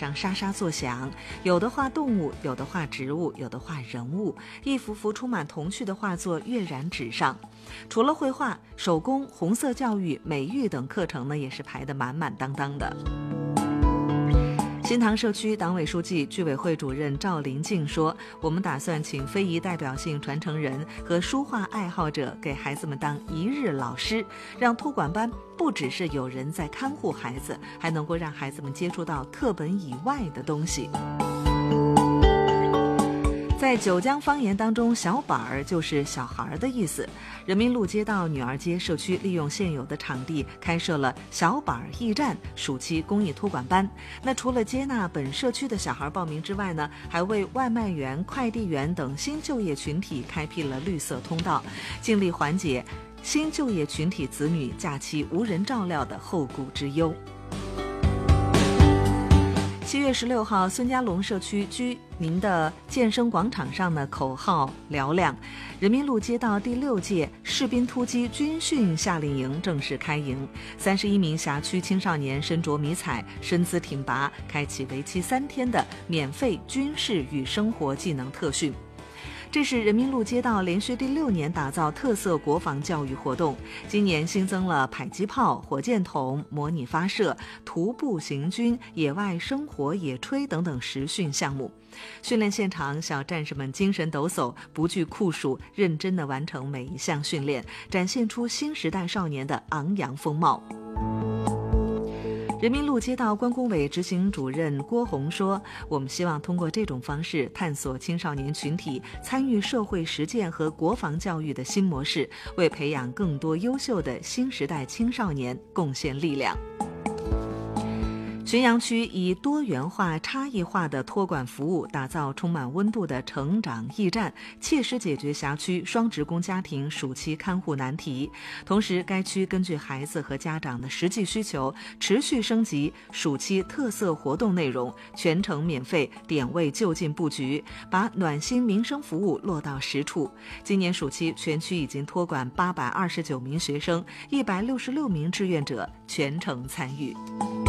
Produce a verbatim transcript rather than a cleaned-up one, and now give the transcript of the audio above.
上沙沙作响，有的画动物，有的画植物，有的画人物，一幅幅充满童趣的画作跃然纸上。除了绘画、手工、红色教育、美育等课程呢，也是排得满满当当的。新塘社区党委书记、居委会主任赵林静说，我们打算请非遗代表性传承人和书画爱好者给孩子们当一日老师，让托管班不只是有人在看护孩子，还能够让孩子们接触到课本以外的东西。在九江方言当中，小板儿就是小孩的意思。人民路街道女儿街社区利用现有的场地开设了小板儿驿站暑期公益托管班。那除了接纳本社区的小孩报名之外呢，还为外卖员、快递员等新就业群体开辟了绿色通道，尽力缓解新就业群体子女假期无人照料的后顾之忧。七月十六号，孙家龙社区居民的健身广场上呢，口号嘹亮，人民路街道第六届士兵突击军训夏令营正式开营，三十一名辖区青少年身着迷彩，身姿挺拔，开启为期三天的免费军事与生活技能特训。这是人民路街道连续第六年打造特色国防教育活动，今年新增了迫击炮、火箭筒、模拟发射、徒步行军、野外生活野炊等等实训项目。训练现场，小战士们精神抖擞，不惧酷暑，认真地完成每一项训练，展现出新时代少年的昂扬风貌。人民路街道关工委执行主任郭红说，我们希望通过这种方式探索青少年群体参与社会实践和国防教育的新模式，为培养更多优秀的新时代青少年贡献力量。浔阳区以多元化、差异化的托管服务，打造充满温度的成长驿站，切实解决辖区双职工家庭暑期看护难题。同时，该区根据孩子和家长的实际需求，持续升级暑期特色活动内容，全程免费，点位就近布局，把暖心民生服务落到实处。今年暑期，全区已经托管八百二十九名学生，一百六十六名志愿者全程参与。